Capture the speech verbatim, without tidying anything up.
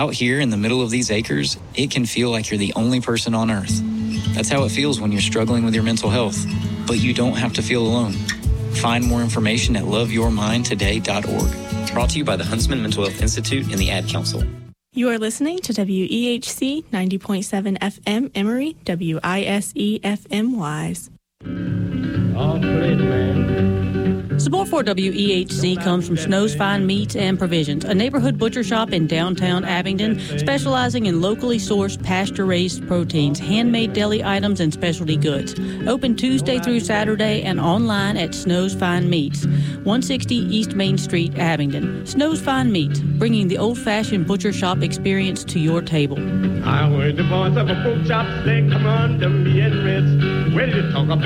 Out here in the middle of these acres, it can feel like you're the only person on earth. That's how it feels when you're struggling with your mental health. But you don't have to feel alone. Find more information at love your mind today dot org. Brought to you by the Huntsman Mental Health Institute and the Ad Council. You are listening to W E H C ninety point seven F M Emory, W I S E F M Wise. Oh, great, man. Support for W E H C comes from Snow's Fine Meats and Provisions, a neighborhood butcher shop in downtown Abingdon, specializing in locally sourced pasture-raised proteins, handmade deli items, and specialty goods. Open Tuesday through Saturday and online at Snow's Fine Meats, one sixty East Main Street, Abingdon. Snow's Fine Meats, bringing the old-fashioned butcher shop experience to your table. I heard the voice of a pork chop steak come on to me and rest. Ready to talk about